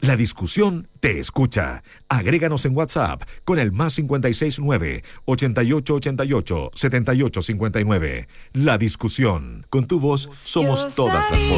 La discusión te escucha. Agréganos en WhatsApp con el +569 8888 7859. La discusión. Con tu voz somos todas las voces.